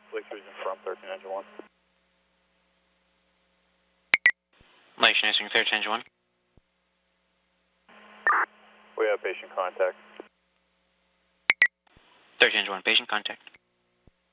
Lake Region from 13 Engine 1. Lake Answering 13 Engine 1. We have patient contact. 13 Engine 1, patient contact.